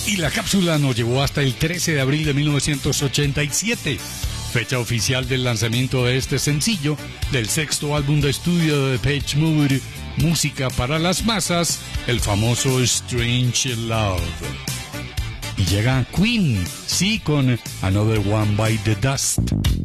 Y la cápsula nos llevó hasta el 13 de abril de 1987, fecha oficial del lanzamiento de este sencillo del sexto álbum de estudio de Depeche Mode, música para las masas, el famoso Strange Love. Y llega Queen, sí, con Another One Bite the Dust.